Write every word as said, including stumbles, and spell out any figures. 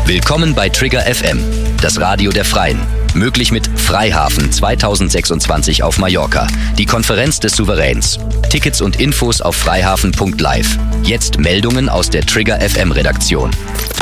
Willkommen bei Trigger F M, das Radio der Freien. Möglich mit Freihafen zweitausendsechsundzwanzig auf Mallorca, die Konferenz des Souveräns. Tickets und Infos auf freihafen punkt live. Jetzt Meldungen aus der Trigger F M Redaktion.